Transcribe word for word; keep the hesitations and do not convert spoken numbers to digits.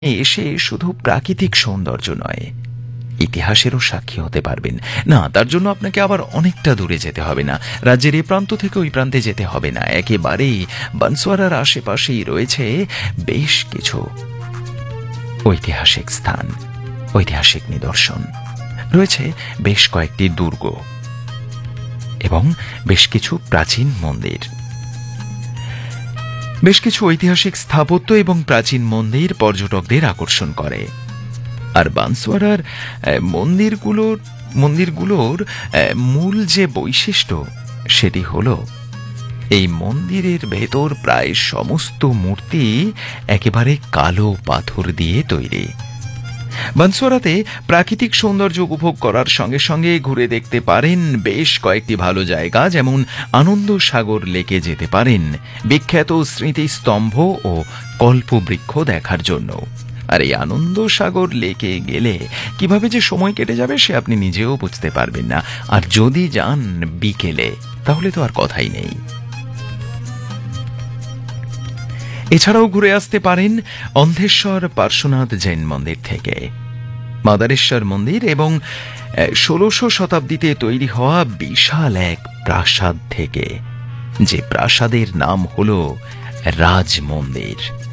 এসে শুধু প্রাকৃতিক সৌন্দর্য নয়, ইতিহাসেরও সাক্ষী হতে পারবেন। না, তার জন্য আপনাকে আবার অনেকটা দূরে যেতে হবে না, রাজ্যের এই প্রান্ত থেকে ওই প্রান্তে যেতে হবে না, একেবারেই বানসোয়ারার আশেপাশেই রয়েছে বেশ কিছু ঐতিহাসিক স্থান, ঐতিহাসিক নিদর্শন। রয়েছে বেশ কয়েকটি দুর্গ এবং বেশ কিছু প্রাচীন মন্দির। বেশ কিছু ঐতিহাসিক স্থাপত্য এবং প্রাচীন মন্দির পর্যটকদের আকর্ষণ করে। আর বানসোয়ারার মন্দিরগুলোর মন্দিরগুলোর মূল যে বৈশিষ্ট্য সেটি হলো এই মন্দিরের ভেতর প্রায় সমস্ত মূর্তি একেবারে কালো পাথর দিয়ে তৈরি। বানসোয়ারাতে প্রাকৃতিক সৌন্দর্য উপভোগ করার সঙ্গে সঙ্গে ঘুরে দেখতে পারেন বেশ কয়েকটি ভালো জায়গা, যেমন আনন্দ সাগর লেকে যেতে পারেন বিখ্যাত স্মৃতিস্তম্ভ ও কল্পবৃক্ষ দেখার জন্য। আর এই আনন্দ সাগর লেকে গেলে কিভাবে যে সময় কেটে যাবে সে আপনি নিজেও বুঝতে পারবেন না। আর যদি যান বিকেলে তাহলে তো আর কথাই নেই। এছাড়াও ঘুরে আসতে পারেন অন্ধেশ্বর পার্শ্বনাথ জৈন মন্দির থেকে, মাদারেশ্বর মন্দির এবং ষোলশো শতাব্দীতে তৈরি হওয়া বিশাল এক প্রাসাদ থেকে, যে প্রাসাদের নাম হল রাজ মন্দির।